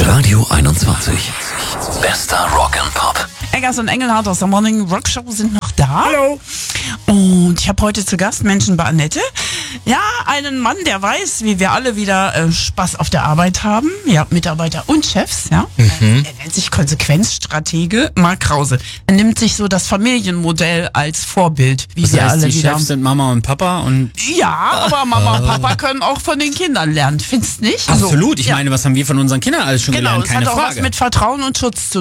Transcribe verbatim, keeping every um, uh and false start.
Radio einundzwanzig. Bester Rock and Pop. Eggers und Engelhardt aus der Morning Rock Show sind noch da. Hallo. Und ich habe heute zu Gast Menschen bei Annette. Ja, einen Mann, der weiß, wie wir alle wieder äh, Spaß auf der Arbeit haben. Ja, Mitarbeiter und Chefs, ja. Mhm. Äh, er nennt sich Konsequenzstratege Marc Krause. Er nimmt sich so das Familienmodell als Vorbild, wie Das wir heißt, alle die wieder. Chefs sind Mama und Papa und... Ja, aber Mama und Papa können auch von den Kindern lernen, findest nicht? Absolut, ich ja. meine, was haben wir von unseren Kindern alles schon Genau, gelernt? das Keine hat auch Frage. was mit Vertrauen und Schutz zu